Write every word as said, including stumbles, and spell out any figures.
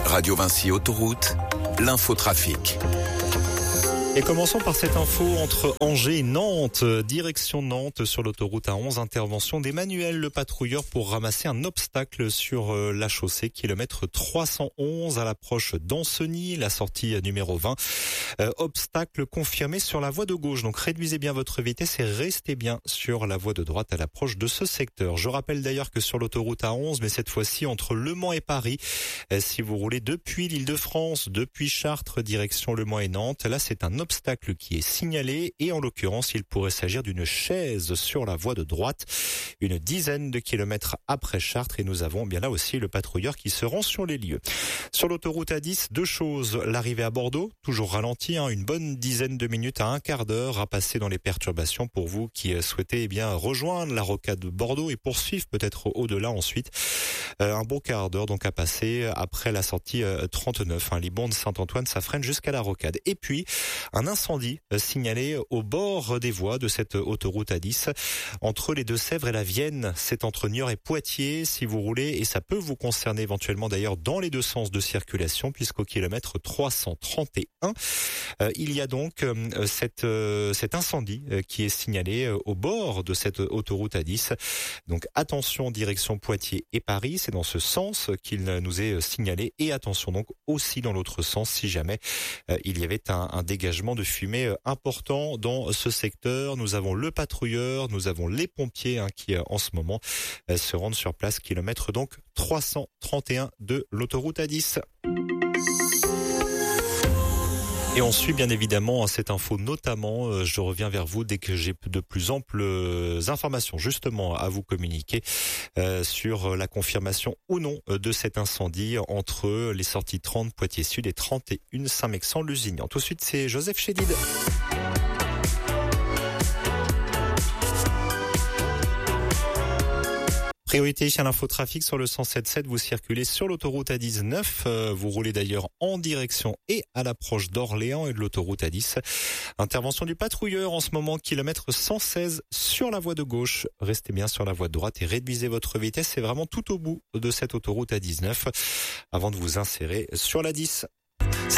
Radio Vinci Autoroute, l'infotrafic. Et commençons par cette info entre Angers et Nantes. Direction Nantes sur l'autoroute A onze. Intervention d'Emmanuel le patrouilleur pour ramasser un obstacle sur la chaussée. Kilomètre trois cent onze à l'approche d'Ancenis, la sortie numéro vingt. Euh, obstacle confirmé sur la voie de gauche. Donc réduisez bien votre vitesse et restez bien sur la voie de droite à l'approche de ce secteur. Je rappelle d'ailleurs que sur l'autoroute A onze, mais cette fois-ci entre Le Mans et Paris, euh, si vous roulez depuis l'Île-de-France, depuis Chartres, direction Le Mans et Nantes, là c'est un obstacle qui est signalé et en l'occurrence il pourrait s'agir d'une chaise sur la voie de droite, une dizaine de kilomètres après Chartres, et nous avons bien là aussi le patrouilleur qui se rend sur les lieux. Sur l'autoroute A dix, deux choses: l'arrivée à Bordeaux, toujours ralenti, hein, une bonne dizaine de minutes à un quart d'heure à passer dans les perturbations pour vous qui souhaitez eh bien rejoindre la rocade de Bordeaux et poursuivre peut-être au-delà ensuite. Euh, un bon quart d'heure donc à passer après la sortie euh, trente-neuf, hein, Libourne Saint-Antoine, ça freine jusqu'à la rocade. Et puis un incendie euh, signalé au bord des voies de cette autoroute A dix entre les Deux-Sèvres et la Vienne. C'est entre Niort et Poitiers si vous roulez, et ça peut vous concerner éventuellement d'ailleurs dans les deux sens de circulation, puisqu'au kilomètre trois cent trente et un euh, il y a donc euh, cette, euh, cet incendie euh, qui est signalé euh, au bord de cette autoroute A dix. Donc attention, direction Poitiers et Paris, c'est dans ce sens qu'il nous est signalé, et attention donc aussi dans l'autre sens si jamais euh, il y avait un, un dégagement de fumée important dans ce secteur. Nous avons le patrouilleur, nous avons les pompiers hein, qui en ce moment euh, se rendent sur place, kilomètre donc trois cent trente et un de l'autoroute A dix. Et on suit bien évidemment cette info, notamment, je reviens vers vous dès que j'ai de plus amples informations justement à vous communiquer euh, sur la confirmation ou non de cet incendie entre les sorties trente Poitiers Sud et trente et un Saint-Mexant-Lusignan. Tout de suite, c'est Joseph Chédid. Priorité à l'infotrafic sur le cent sept virgule sept, vous circulez sur l'autoroute A dix-neuf, euh, vous roulez d'ailleurs en direction et à l'approche d'Orléans et de l'autoroute A dix. Intervention du patrouilleur en ce moment, kilomètre cent seize sur la voie de gauche. Restez bien sur la voie de droite et réduisez votre vitesse, c'est vraiment tout au bout de cette autoroute A dix-neuf avant de vous insérer sur la dix.